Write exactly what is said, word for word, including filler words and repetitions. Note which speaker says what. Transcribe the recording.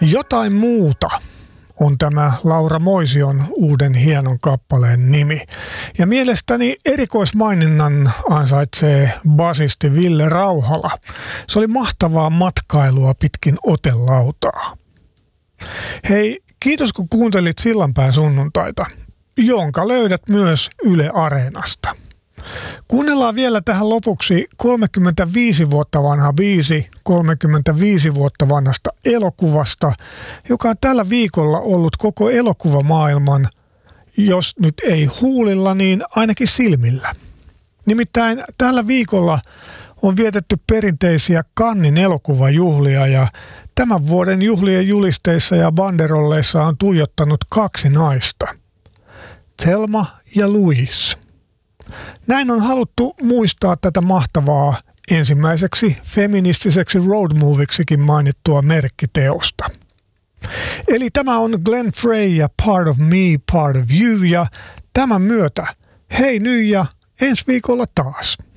Speaker 1: Jotain muuta on tämä Laura Moision uuden hienon kappaleen nimi. Ja mielestäni erikoismaininnan ansaitsee basisti Ville Rauhala. Se oli mahtavaa matkailua pitkin Otelautaa. Hei, kiitos kun kuuntelit Sillanpään sunnuntaita, jonka löydät myös Yle Areenasta. Kuunnellaan vielä tähän lopuksi kolmekymmentäviisi vuotta vanha biisi kolmekymmentäviisi vuotta vanhasta elokuvasta, joka on tällä viikolla ollut koko elokuvamaailman, jos nyt ei huulilla, niin ainakin silmillä. Nimittäin tällä viikolla on vietetty perinteisiä Cannesin elokuvajuhlia ja tämän vuoden juhlien julisteissa ja banderolleissa on tuijottanut kaksi naista, Thelma ja Louise. Näin on haluttu muistaa tätä mahtavaa ensimmäiseksi feministiseksi road moviksikin mainittua merkkiteosta. Eli tämä on Glenn Frey ja Part of Me, Part of You, ja tämän myötä hei nyt ja ensi viikolla taas.